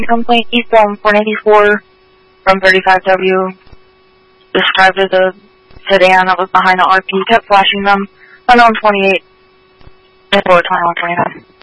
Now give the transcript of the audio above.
Complaint eastbound 494 from 35W. Described as a sedan that was behind the RP. Kept flashing them. Unknown 28 and 2129.